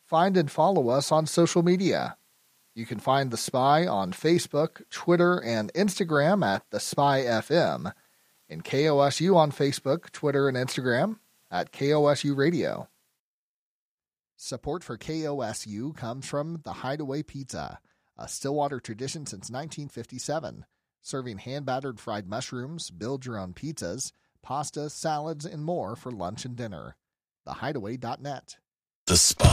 Find and follow us on social media. You can find The Spy on Facebook, Twitter, and Instagram at The Spy FM, and KOSU on Facebook, Twitter, and Instagram at KOSU Radio. Support for KOSU comes from The Hideaway Pizza, a Stillwater tradition since 1957, serving hand-battered fried mushrooms, build-your-own pizzas, pasta, salads, and more for lunch and dinner. TheHideaway.net. The Spy.